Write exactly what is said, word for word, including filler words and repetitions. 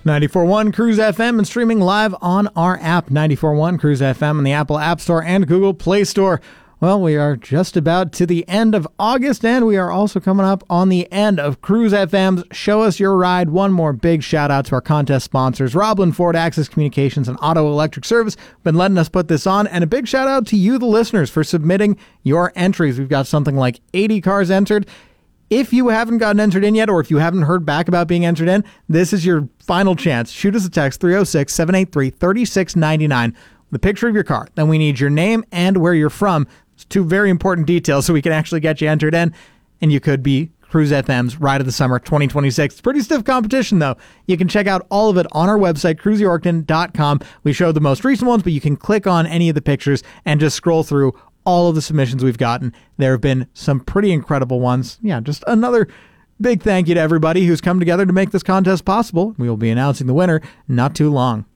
ninety-four point one Cruise F M and streaming live on our app, ninety-four point one Cruise F M in the Apple App Store and Google Play Store. Well, we are just about to the end of August, and we are also coming up on the end of Cruise F M's Show Us Your Ride. One more big shout out to our contest sponsors, Roblin Ford, Access Communications, and Auto Electric Service, been letting us put this on. And a big shout out to you, the listeners, for submitting your entries. We've got something like eighty cars entered. If you haven't gotten entered in yet, or if you haven't heard back about being entered in, this is your final chance. Shoot us a text, three oh six, seven eight three, three six nine nine, with a picture of your car. Then we need your name and where you're from. It's two very important details so we can actually get you entered in, and you could be Cruise F M's Ride of the Summer twenty twenty-six. It's pretty stiff competition, though. You can check out all of it on our website, cruzy orkton dot com. We showed the most recent ones, but you can click on any of the pictures and just scroll through all of the submissions we've gotten. There have been some pretty incredible ones. Yeah, just another big thank you to everybody who's come together to make this contest possible. We will be announcing the winner not too long.